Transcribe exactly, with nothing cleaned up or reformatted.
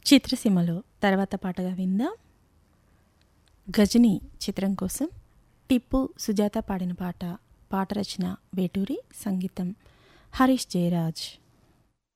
చిత్రసీమలో తర్వాత పాటగా విందాం. గజని చిత్రం కోసం టిప్పు సుజాత పాడిన పాట. పాట రచన వేటూరి, సంగీతం హరీష్ జయరాజ్.